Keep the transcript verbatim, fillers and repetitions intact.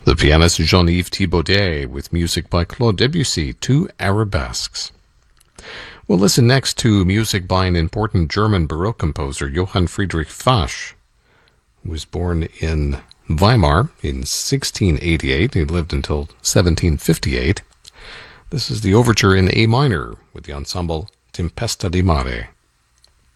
The pianist Jean-Yves Thibaudet with music by Claude Debussy, two arabesques. We'll listen next to music by an important German Baroque composer, Johann Friedrich Fasch, who was born in Weimar in sixteen eighty-eight. He lived until seventeen fifty-eight. This is the overture in A minor with the ensemble Tempesta di Mare.